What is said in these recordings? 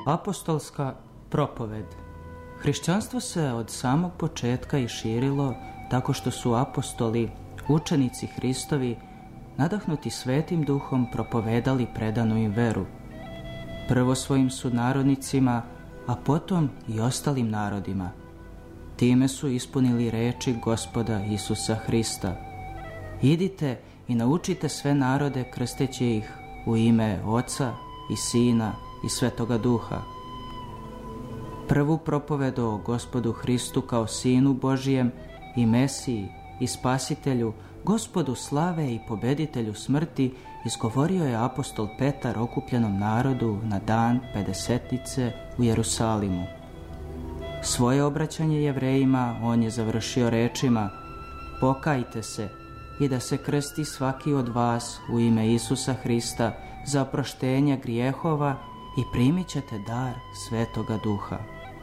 Apostolska propoved. Hrišćanstvo se od samog početka i širilo tako što su apostoli, učenici Hristovi, nadahnuti Svetim Duhom, propovedali predanu im veru. Prvo svojim sunarodnicima, a potom i ostalim narodima. Time su ispunili reči Gospoda Isusa Hrista. Idite i naučite sve narode krsteći ih u ime Oca i Sina i Svetoga Duha. Prvu propoved o Gospodu Hristu kao Sinu Božijem i Mesiji i Spasitelju, Gospodu slave i pobeditelju smrti, izgovorio je apostol Petar okupljenom narodu na dan Pedesetnice u Jerusalimu. Svoje obraćanje Jevrejima on je završio rečima: pokajte se i da se krsti svaki od vas u ime Isusa Hrista za oproštenje grijehova i primit ćete dar Svetoga Duha.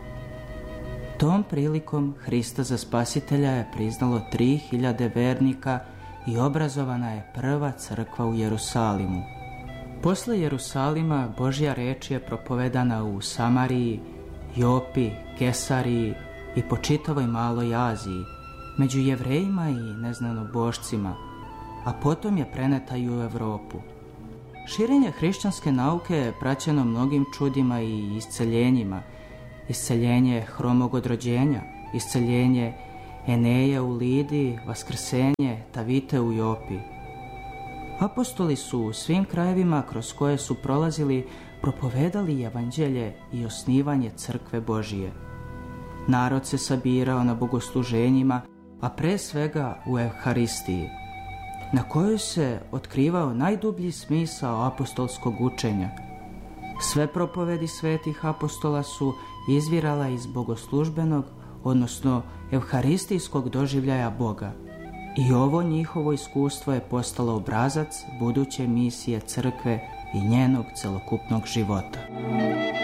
Tom prilikom Hrista za Spasitelja je priznalo 3000 vernika i obrazovana je prva crkva u Jerusalimu. Posle Jerusalima Božja reč je propovedana u Samariji, Jopi, Kesariji i po čitavoj maloj Aziji, među Jevrejima i neznanobošcima, a potom je preneta i u Evropu. Širenje hrišćanske nauke je praćeno mnogim čudima i isceljenjima. Isceljenje hromog od rođenja, isceljenje Eneje u Lidi, vaskrsenje Tavite u Jopi. Apostoli su u svim krajevima kroz koje su prolazili propovedali evanđelje i osnivanje crkve Božije. Narod se sabirao na bogosluženjima, a pre svega u Evharistiji, na kojoj se otkrivao najdublji smisao apostolskog učenja. Sve propovedi svetih apostola su izvirala iz bogoslužbenog, odnosno evharistijskog doživljaja Boga. I ovo njihovo iskustvo je postalo obrazac buduće misije crkve i njenog celokupnog života.